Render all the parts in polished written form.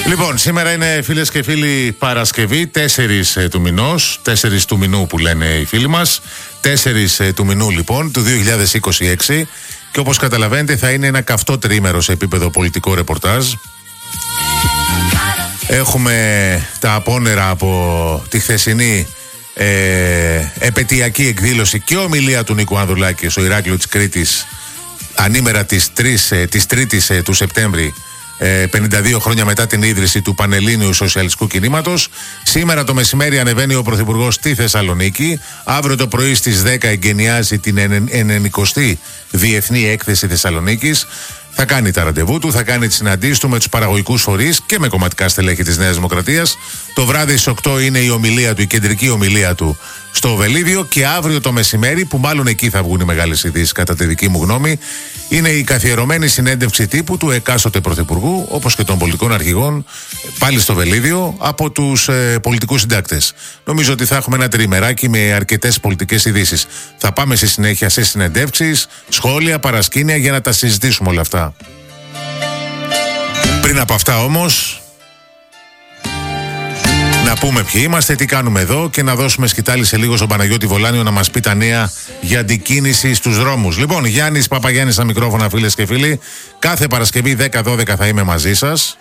Λοιπόν, σήμερα είναι, φίλες και φίλοι, Παρασκευή, 4 του μηνός, 4 του μηνού που λένε οι φίλοι μας, 4 του μηνού λοιπόν, του 2026, και όπως καταλαβαίνετε θα είναι ένα καυτό τριήμερο σε επίπεδο πολιτικό ρεπορτάζ. Έχουμε τα απόνερα από τη χθεσινή επετειακή εκδήλωση και ομιλία του Νίκου Ανδρουλάκη στο Ηράκλειο της Κρήτης, ανήμερα της 3ης του Σεπτέμβρη, 52 χρόνια μετά την ίδρυση του Πανελλήνιου Σοσιαλιστικού Κινήματος. Σήμερα το μεσημέρι ανεβαίνει ο Πρωθυπουργός στη Θεσσαλονίκη. Αύριο το πρωί στις 10 εγκαινιάζει την 90η Διεθνή Έκθεση Θεσσαλονίκης. Θα κάνει τα ραντεβού του, θα κάνει τις συναντήσεις του με τους παραγωγικούς φορείς και με κομματικά στελέχη της Νέας Δημοκρατίας. Το βράδυ στις 8 είναι η ομιλία του, η κεντρική ομιλία του στο Βελίδιο, και αύριο το μεσημέρι, που μάλλον εκεί θα βγουν οι μεγάλες ειδήσεις κατά τη δική μου γνώμη, είναι η καθιερωμένη συνέντευξη τύπου του εκάστοτε Πρωθυπουργού, όπως και των πολιτικών αρχηγών, πάλι στο Βελίδιο, από τους πολιτικούς συντάκτες. Νομίζω ότι θα έχουμε ένα τριημεράκι με αρκετές πολιτικές ειδήσεις. Θα πάμε στη συνέχεια σε συνεντεύξεις, σχόλια, παρασκήνια για να τα συζητήσουμε όλα αυτά. Πριν από αυτά όμως, να πούμε ποιοι είμαστε, τι κάνουμε εδώ και να δώσουμε σκητάλη σε λίγο στον Παναγιώτη Βολάνιο να μας πει τα νέα για αντικίνηση στους δρόμους. Λοιπόν, Γιάννης Παπαγιάννης στα μικρόφωνα, φίλες και φίλοι. Κάθε Παρασκευή 10-12 θα είμαι μαζί σας.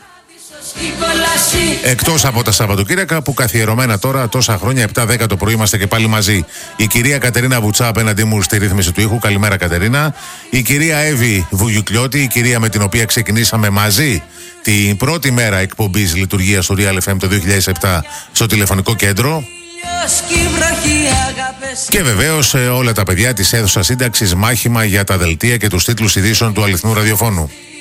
Εκτός από τα Σαββατοκύριακα που καθιερωμένα τώρα τόσα χρόνια, 7-10 το πρωί είμαστε και πάλι μαζί. Η κυρία Κατερίνα Βουτσά απέναντί μου στη ρύθμιση του ήχου. Καλημέρα, Κατερίνα. Η κυρία Εύη Βουγιουκλιώτη, η κυρία με την οποία ξεκινήσαμε μαζί την πρώτη μέρα εκπομπής λειτουργίας του Real FM το 2007 στο τηλεφωνικό κέντρο. Και βεβαίως όλα τα παιδιά της αίθουσας σύνταξης, μάχημα για τα δελτία και τους τίτλους ειδήσεων του αληθινού ραδιοφώνου.